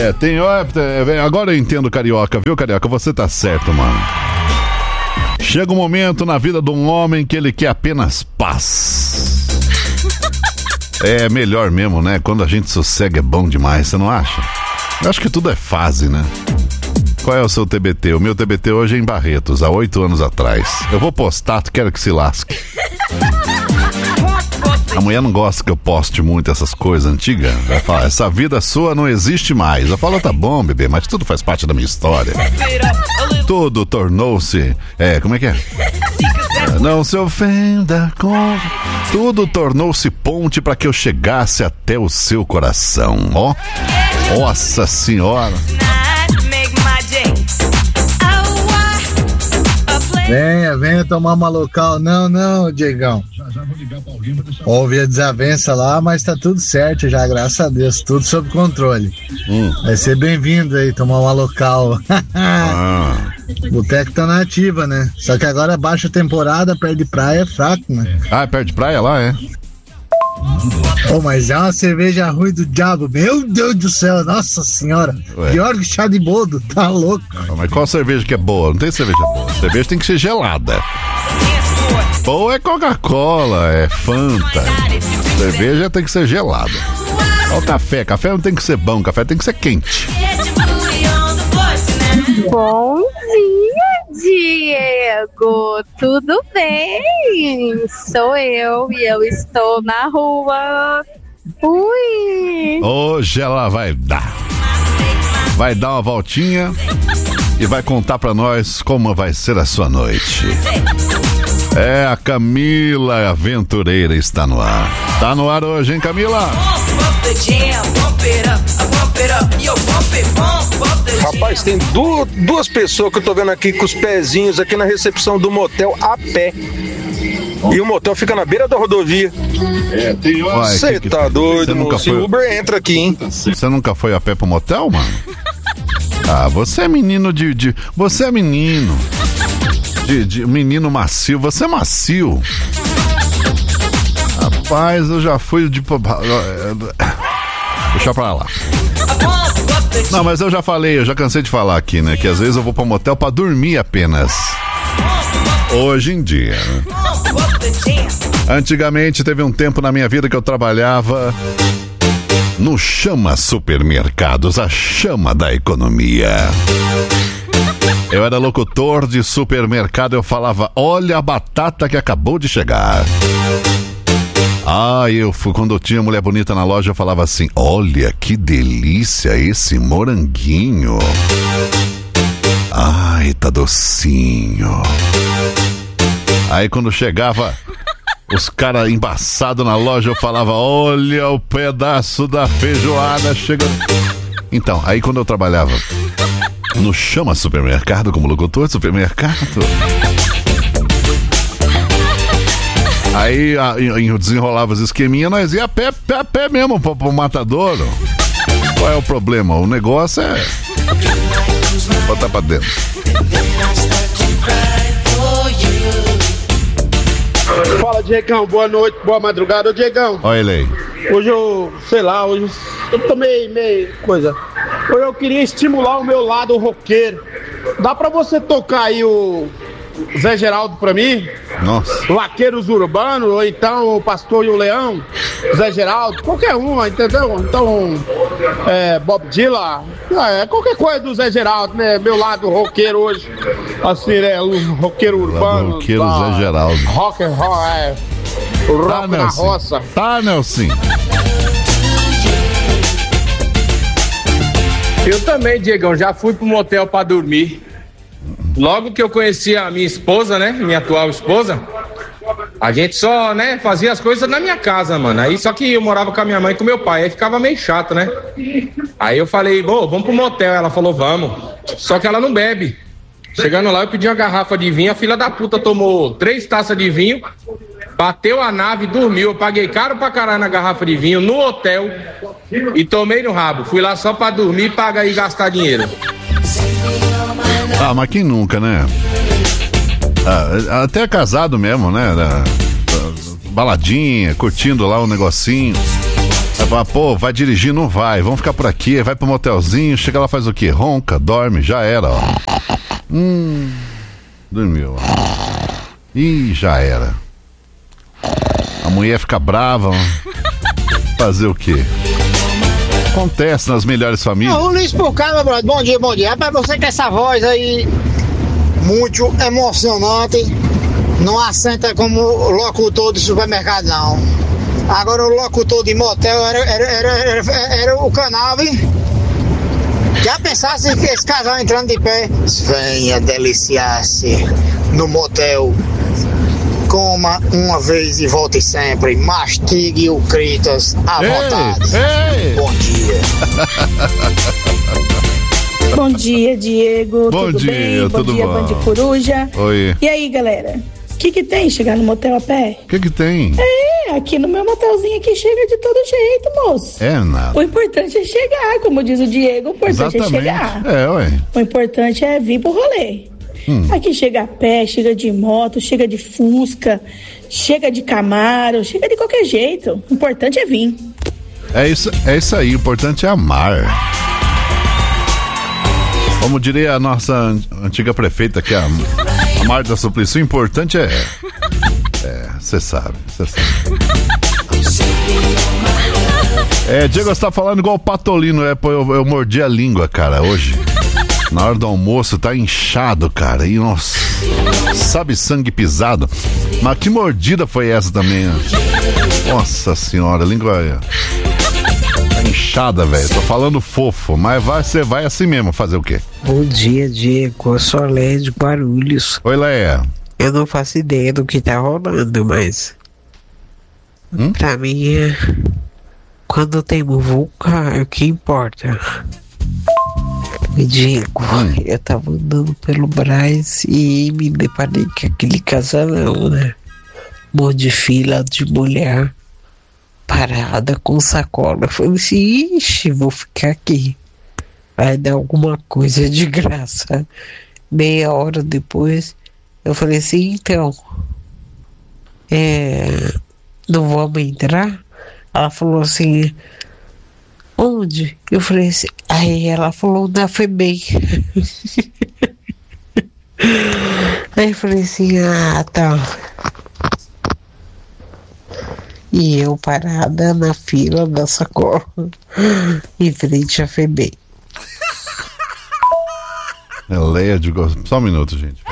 Agora eu entendo, Carioca, viu, Carioca? Você tá certo, mano. Chega um momento na vida de um homem que ele quer apenas paz. É melhor mesmo, né? Quando a gente sossega é bom demais, você não acha? Eu acho que tudo é fase, né? Qual é o seu TBT? O meu TBT hoje é em Barretos, há 8 anos atrás. Eu vou postar, tu quero que se lasque. A mulher não gosta que eu poste muito essas coisas antigas. Vai falar, essa vida sua não existe mais. Eu falo, tá bom, bebê, mas tudo faz parte da minha história. Tudo tornou-se... como é que é? Não se ofenda com... Tudo tornou-se ponte para que eu chegasse até o seu coração. Ó, nossa senhora. Venha tomar uma local. Não, Diegão. Houve a desavença lá, mas tá tudo certo já, graças a Deus, tudo sob controle. Vai ser bem-vindo aí, tomar uma local. Boteco tá na ativa, né? Só que agora baixa temporada, perde praia, é fraco, né? Perde praia lá, é? Mas é uma cerveja ruim do diabo, meu Deus do céu, nossa senhora. Pior que chá de boldo, tá louco. Mas qual cerveja que é boa? Não tem cerveja boa. Cerveja tem que ser gelada. Boa é Coca-Cola, é Fanta. Cerveja tem que ser gelada. Olha o café. Café não tem que ser bom, café tem que ser quente. Bom dia, Diego. Tudo bem? Sou eu e eu estou na rua. Ui! Hoje ela vai dar uma voltinha e vai contar pra nós como vai ser a sua noite. A Camila Aventureira está no ar. Tá no ar hoje, hein, Camila? Rapaz, tem duas pessoas que eu tô vendo aqui com os pezinhos aqui na recepção do motel a pé. E o motel fica na beira da rodovia. Você tá doido, moço? O Uber entra aqui, hein? Você nunca foi a pé pro motel, mano? Você é menino Você é menino. Menino macio. Você é macio. Rapaz, eu já fui de... Deixa pra lá. Não, mas eu já cansei de falar aqui, né? Que às vezes eu vou pro motel pra dormir apenas. Hoje em dia, né? Antigamente teve um tempo na minha vida que eu trabalhava no Chama Supermercados, a chama da economia. Eu era locutor de supermercado, eu falava, olha a batata que acabou de chegar. Quando eu tinha mulher bonita na loja, eu falava assim, olha que delícia esse moranguinho. Ai, tá docinho. Aí quando chegava os caras embaçados na loja, eu falava, olha o pedaço da feijoada chegando. Então, aí quando eu trabalhava no Chama Supermercado, como locutor de supermercado, aí eu desenrolava os esqueminhas, nós ia a pé mesmo pro matadouro. Qual é o problema? O negócio é botar pra dentro. Fala, Diegão, boa noite, boa madrugada. Ô, Diegão. Olha ele aí. Hoje eu tô meio coisa. Hoje eu queria estimular o meu lado roqueiro. Dá pra você tocar aí o Zé Geraldo pra mim? Nossa. Vaqueiros Urbanos, ou então o Pastor e o Leão, Zé Geraldo, qualquer um, entendeu? Então, Bob Dylan, qualquer coisa do Zé Geraldo, né? Meu lado roqueiro hoje, assim, né? O roqueiro urbano. Roqueiro Zé Geraldo. Rock and roll, o rock na roça. Tá, Nelson. Eu também, Diegão, já fui pro motel pra dormir. Logo que eu conheci a minha esposa, né? Minha atual esposa, a gente só, né, fazia as coisas na minha casa, mano. Aí só que eu morava com a minha mãe e com meu pai, aí ficava meio chato, né? Aí eu falei, vamos pro motel. Ela falou, vamos. Só que ela não bebe. Chegando lá, eu pedi uma garrafa de vinho, a filha da puta tomou 3 taças de vinho, bateu a nave, dormiu. Eu paguei caro pra caralho na garrafa de vinho no hotel e tomei no rabo. Fui lá só pra dormir, pagar e gastar dinheiro. Mas quem nunca, né? Até casado mesmo, né? Baladinha, curtindo lá um negocinho. Pô, vai dirigir, não vai. Vamos ficar por aqui, vai pro motelzinho, chega lá, faz o quê? Ronca, dorme, já era, ó. Dormiu, ó. Ih, já era. A mulher fica brava, ó. Fazer o quê? Acontece nas melhores famílias. O Luiz Pucá, meu brother, bom dia, bom dia. Rapaz, você com essa voz aí muito emocionante, não assenta como locutor de supermercado, não. Agora o locutor de motel era o canal, viu? Já pensasse que esse casal entrando de pé? Venha deliciar-se no motel. Coma uma vez e volte sempre. Mastigue o Critas à vontade. Bom dia. Bom dia, Diego. Bom tudo dia, bem? tudo bom dia, bom. Band Coruja. Oi. E aí, galera? O que tem chegar no motel a pé? O que tem? Aqui no meu motelzinho aqui chega de todo jeito, moço. É nada. O importante é chegar, como diz o Diego, o importante Exatamente. é chegar. Ué. O importante é vir pro rolê. Aqui chega a pé, chega de moto, chega de Fusca, chega de Camaro, chega de qualquer jeito. O importante é vir. É isso aí, o importante é amar. Como diria a nossa antiga prefeita aqui, a Marta Suplicy, o importante é... Você sabe. Diego, você tá falando igual o Patolino, eu mordi a língua, cara, hoje. Na hora do almoço, tá inchado, cara, e nossa, sabe sangue pisado? Mas que mordida foi essa também? Nossa senhora, a língua tá inchada, velho, tô falando fofo, mas você vai assim mesmo, fazer o quê? Bom dia, Diego, eu sou a Leia de Guarulhos. Oi, Leia. Eu não faço ideia do que tá rolando, mas pra mim quando tem muvuca é o que importa. Diego, eu tava andando pelo Brás e me deparei com aquele casalão, né? Um monte de fila de mulher parada com sacola. Eu falei assim, ixi, vou ficar aqui. Vai dar alguma coisa de graça. Meia hora depois, eu falei assim, então, não vamos entrar? Ela falou assim, onde? Eu falei assim, aí ela falou, na FEBEM. Aí eu falei assim, tá. E eu parada na fila da sacola, em frente à FEBEM. Leia de... Só um minuto, gente.